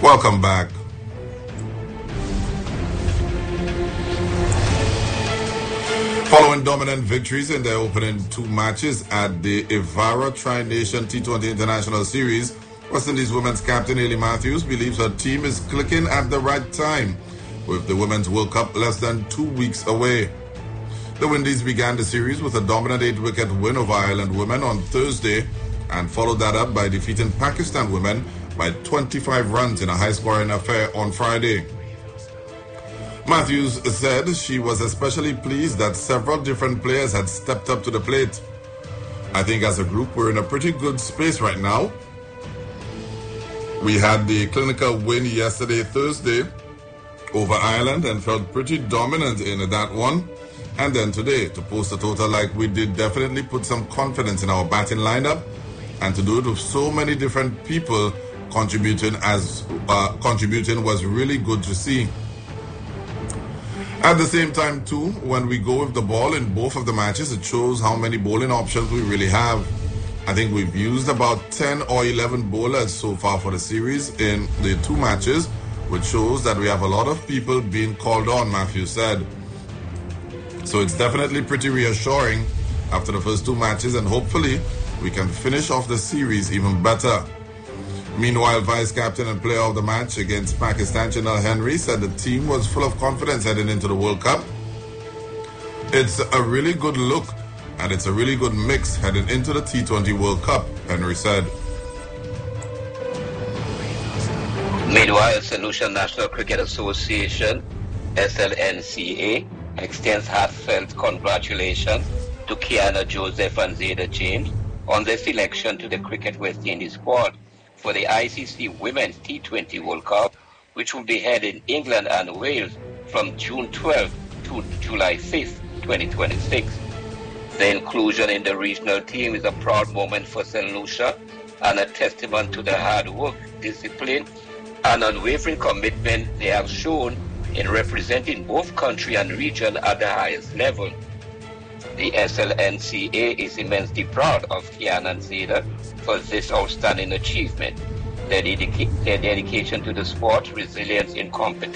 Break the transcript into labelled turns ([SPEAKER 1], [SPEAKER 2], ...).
[SPEAKER 1] Welcome back. Following dominant victories in their opening two matches at the Evara Tri-Nation T20 International Series, West Indies women's captain Hayley Matthews believes her team is clicking at the right time, with the Women's World Cup less than 2 weeks away. The Windies began the series with a dominant 8-wicket win over Ireland women on Thursday and followed that up by defeating Pakistan women by 25 runs in a high-scoring affair on Friday. Matthews said she was especially pleased that several different players had stepped up to the plate. I think as a group we're in a pretty good space right now. We had the clinical win yesterday, Thursday, over Ireland and felt pretty dominant in that one. And then today, to post a total like we did, definitely put some confidence in our batting lineup, and to do it with so many different people contributing was really good to see. At the same time too, when we go with the ball in both of the matches, it shows how many bowling options we really have. I think we've used about 10 or 11 bowlers so far for the series in the two matches, which shows that we have a lot of people being called on, Matthew said. So it's definitely pretty reassuring after the first two matches, and hopefully we can finish off the series even better. Meanwhile, vice captain and player of the match against Pakistan, Chanel Henry, said the team was full of confidence heading into the World Cup. It's a really good look and it's a really good mix heading into the T20 World Cup, Henry said.
[SPEAKER 2] Meanwhile, St. Lucia National Cricket Association, SLNCA, extends heartfelt congratulations to Kiana Joseph and Zayda James on their selection to the Cricket West Indies squad for the ICC Women's T20 World Cup, which will be held in England and Wales from June 12th to July 5th, 2026. The inclusion in the regional team is a proud moment for St. Lucia and a testament to the hard work, discipline, and unwavering commitment they have shown in representing both country and region at the highest level. The SLNCA is immensely proud of Kiana and Zayda for this outstanding achievement. Their dedication to the sport, resilience in competition,